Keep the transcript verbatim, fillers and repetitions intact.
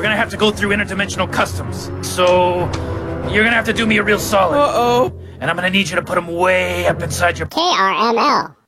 gonna have to go through interdimensional customs. So, you're gonna have to do me a real solid. Uh-oh. And I'm gonna need you to put them way up inside your... K R M L.